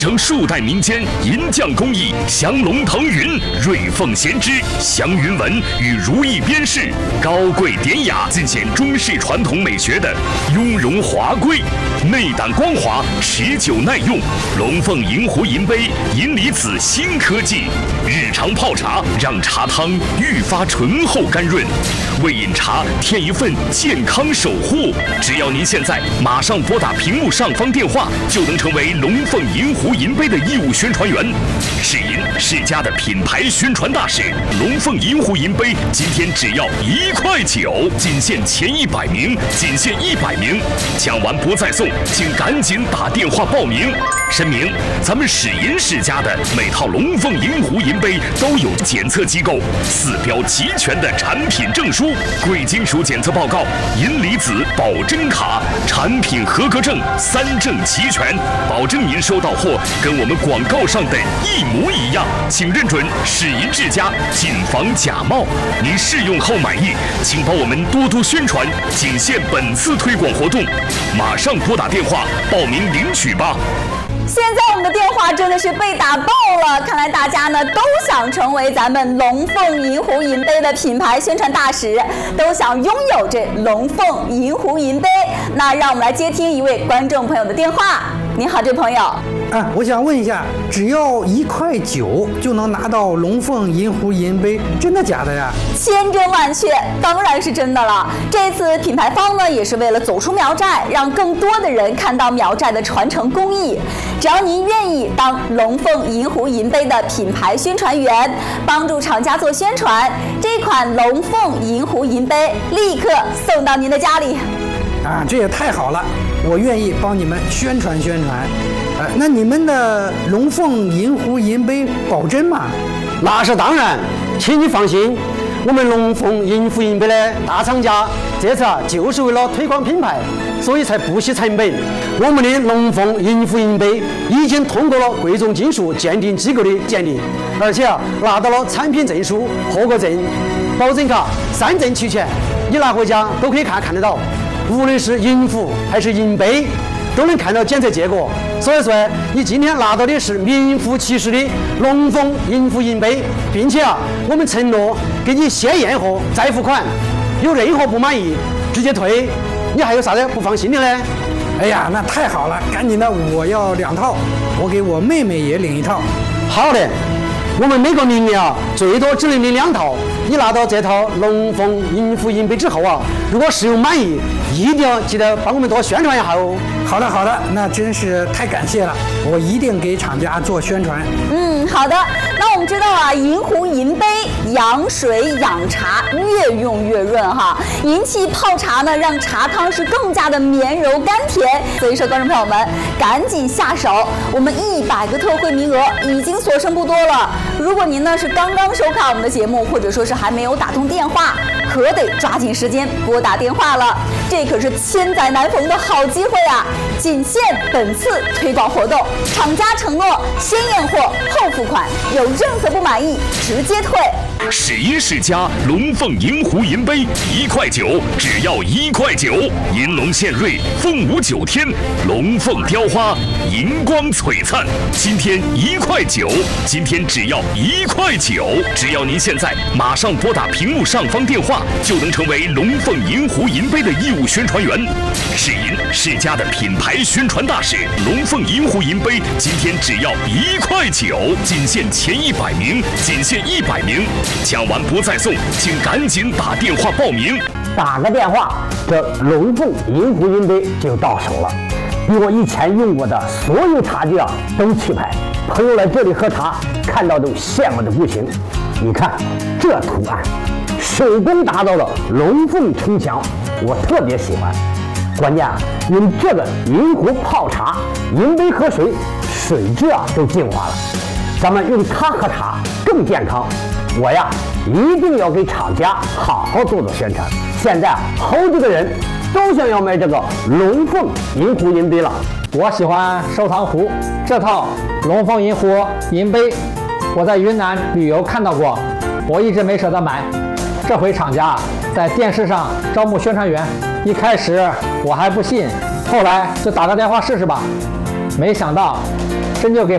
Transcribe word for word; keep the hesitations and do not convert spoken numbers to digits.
承数代民间银匠工艺，降龙腾云，瑞凤衔枝，祥云纹与如意边饰，高贵典雅，尽显中式传统美学的雍容华贵，内胆光滑，持久耐用。龙凤银壶银杯，银离子新科技，日常泡茶让茶汤愈发醇厚甘润，为饮茶添一份健康守护。只要您现在马上拨打屏幕上方电话，就能成为龙凤银壶银杯的义务宣传员。是银是家的品牌宣传大使，龙凤银壶银杯今天只要一块九，仅限前一百名，仅限一百名，抢完不再送，请赶紧打电话报名。声明：咱们史银世家的每套龙凤银壶银杯都有检测机构四标齐全的产品证书、贵金属检测报告、银离子保真卡，产品合格证三证齐全，保证您收到货跟我们广告上的一模一样。请认准史银世家，谨防假冒。您试用后满意，请帮我们多多宣传，仅限本次推广活动，马上拨打电话报名领取吧。 现在我们的电话真的是被打爆了，看来大家呢都想成为咱们龙凤银壶银杯的品牌宣传大使，都想拥有这龙凤银壶银杯。那让我们来接听一位观众朋友的电话。您好，这位朋友。 啊，我想问一下，只要一块九就能拿到龙凤银壶银杯，真的假的呀？ 千真万确，当然是真的了。这次品牌方呢，也是为了走出苗寨，让更多的人看到苗寨的传承工艺。只要您愿意当龙凤银壶银杯的品牌宣传员，帮助厂家做宣传，这款龙凤银壶银杯立刻送到您的家里。 啊，这也太好了，我愿意帮你们宣传宣传。呃，那你们的龙凤银壶银杯保真吗？ 那是当然，请你放心，我们龙凤银壶银杯的大厂家这次啊就是为了推广品牌，所以才不惜成本。我们的龙凤银壶银杯已经通过了贵重金属鉴定机构的鉴定，而且啊拿到了产品证书、合格证、保证卡，三证齐全，你拿回家都可以看看得到。无论是银壶还是银杯，都能看到检测结果。所以说，你今天拿到的是名副其实的龙凤银壶银杯，并且啊，我们承诺给你先验货再付款，有任何不满意直接退。你还有啥子不放心的呢？ 哎呀，那太好了，赶紧的，我要两套，我给我妹妹也领一套。 好的，我们每个名额啊，最多只能领两套。你拿到这套龙凤银壶银杯之后啊，如果使用满意，一定要记得帮我们多宣传一下哦。 好的好的，那真是太感谢了，我一定给厂家做宣传。 嗯，好的。那我们知道啊，银壶银杯养水养茶，越用越润哈。银器泡茶呢，让茶汤是更加的绵柔甘甜。所以说，观众朋友们赶紧下手，我们一百个特惠名额已经所剩不多了。如果您呢是刚刚收看我们的节目，或者说是还没有打通电话，可得抓紧时间拨打电话了。这可是千载难逢的好机会啊！仅限本次推广活动，厂家承诺先验货后付款，有任何不满意直接退。 史银世家龙凤银壶银杯一块九，只要一块九，银龙献瑞，凤舞九天，龙凤雕花，银光璀璨。今天一块九，今天只要一块九，只要您现在马上拨打屏幕上方电话，就能成为龙凤银壶银杯的义务宣传员。史银世家的品牌宣传大使，龙凤银壶银杯今天只要一块九，仅限前一百名，仅限一百名。抢完不再送，请赶紧打电话报名。 打个电话，这龙凤银壶银杯就到手了，比我以前用过的所有茶具啊都气派。朋友来这里喝茶，看到都羡慕的不行。你看这图案，手工打造的龙凤城墙，我特别喜欢。关键啊，用这个银壶泡茶，银杯喝水，水质啊都净化了。咱们用它喝茶更健康。我呀，一定要给厂家好好做做宣传。现在啊，好几个人都想要买这个龙凤银壶银杯了。 我喜欢收藏壶，这套龙凤银壶银杯，我在云南旅游看到过，我一直没舍得买。这回厂家在电视上招募宣传员，一开始我还不信，后来就打个电话试试吧。没想到，真就给